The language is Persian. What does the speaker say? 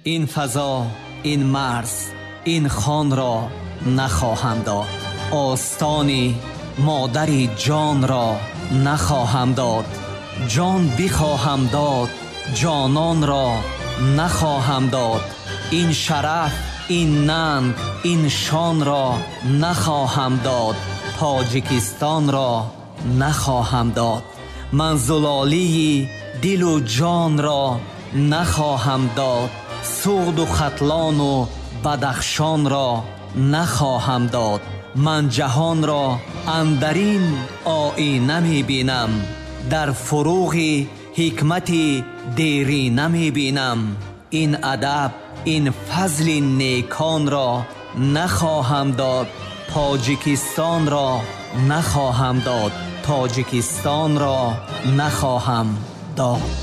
این فضا، این مرز، این خان را نخواهم داد. آستانی مادری جان را نخواهم داد. جان بخواهم داد، جانان را نخواهم داد. این شرف، این ننگ، این شان را نخواهم داد. تاجیکستان را نخواهم داد. من زلالی دل و جان را نخواهم داد. سود و ختلان و بدخشان را نخواهم داد. من جهان را اندرین آینه می بینم، در فروغ حکمت دیرینه می بینم. این ادب، این فضل نیکان را نخواهم داد. تاجیکستان را نخواهم داد. تاجیکستان را نخواهم داد.